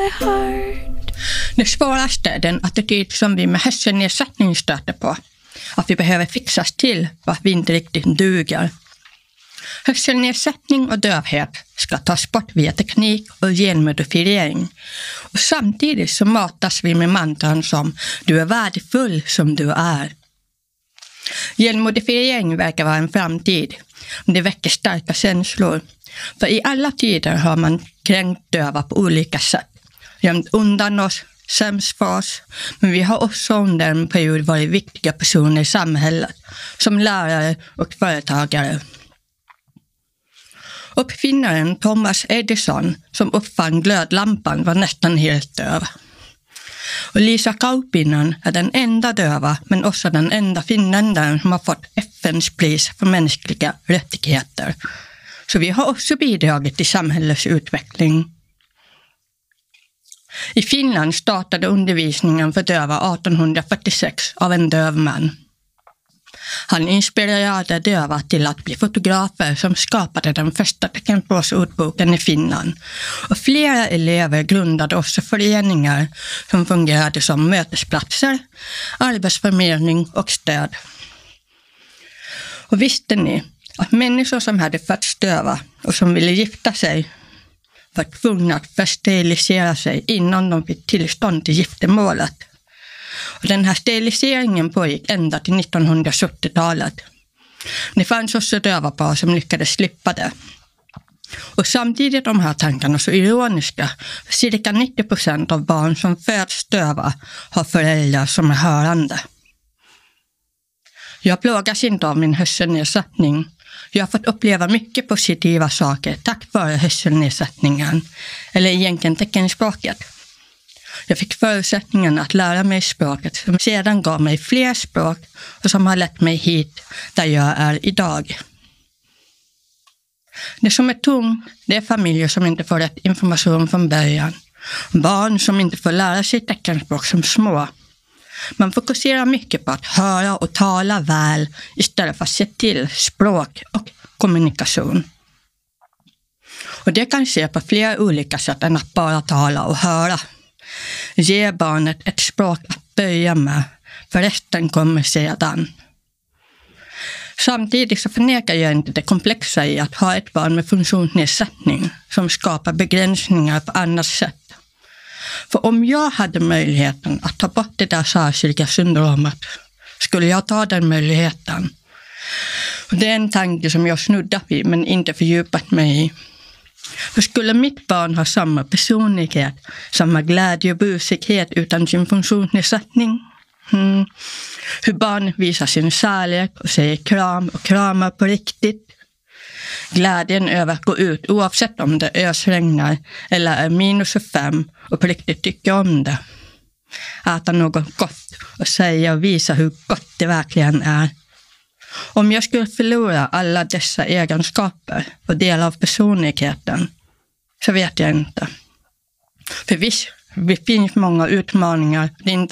my heart. Det svåraste är den attityd som vi med hörselnedsättning stöter på. Att vi behöver fixas till för att vi inte riktigt duger. Hörselnedsättning och dövhet ska tas bort via teknik och genmodifiering. Och samtidigt så matas vi med mantran som du är värdefull som du är. Genmodifiering verkar vara en framtid. Det väcker starka känslor. För i alla tider har man kränkt döva på olika sätt. Gömt undan oss, sämst för oss. Men vi har också under en period varit viktiga personer i samhället. Som lärare och företagare. Uppfinnaren Thomas Edison som uppfann glödlampan var nästan helt döv. Och Liisa Kaupinen är den enda döva men också den enda finländaren som har fått FN:s pris för mänskliga rättigheter. Så vi har också bidragit till samhällets utveckling. I Finland startade undervisningen för döva 1846 av en döv man. Han inspirerade döva till att bli fotografer som skapade den första teckenspråksordboken i Finland. Och flera elever grundade också föreningar som fungerade som mötesplatser, arbetsförmedling och stöd. Och visste ni att människor som hade fötts döva och som ville gifta sig var tvungna att försterilisera sig innan de fick tillstånd till giftermålet. Och den här steriliseringen pågick ända till 1970-talet. Det fanns också döva par som lyckades slippa det. Och samtidigt de här tankarna så ironiska. Cirka 90% av barn som föds döva har föräldrar som är hörande. Jag plågas inte av min hörselnedsättning. Jag har fått uppleva mycket positiva saker tack vare hörselnedsättningen. Eller egentligen teckenspråket. Jag fick förutsättningen att lära mig språket som sedan gav mig fler språk och som har lett mig hit där jag är idag. Det som är tomt, det är familjer som inte får rätt information från början. Barn som inte får lära sig teckenspråk som små. Man fokuserar mycket på att höra och tala väl istället för att se till språk och kommunikation. Och det kan ske på flera olika sätt än att bara tala och höra. Ge barnet ett språk att börja med, för resten kommer sedan. Samtidigt så förnekar jag inte det komplexa i att ha ett barn med funktionsnedsättning som skapar begränsningar på annat sätt. För om jag hade möjligheten att ta bort det där särskilda syndromet skulle jag ta den möjligheten. Och det är en tanke som jag snuddat vid men inte fördjupat mig i. För skulle mitt barn ha samma personlighet, samma glädje och busighet utan sin funktionsnedsättning? Hur barn visar sin kärlek och säger kram och kramar på riktigt. Glädjen över att gå ut oavsett om det ösregnar eller är minus 25 och på riktigt tycker om det. Äta något gott och säga och visa hur gott det verkligen är. Om jag skulle förlora alla dessa egenskaper och del av personligheten så vet jag inte. För visst, det finns många utmaningar. Det är inte